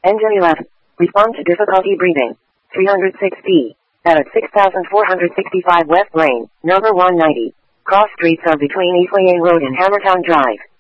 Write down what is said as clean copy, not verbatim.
Engine 11. Respond to difficulty breathing. 306D. At 6465 West Lane, number 190. Cross streets are between East Lane Road and Hammertown Drive.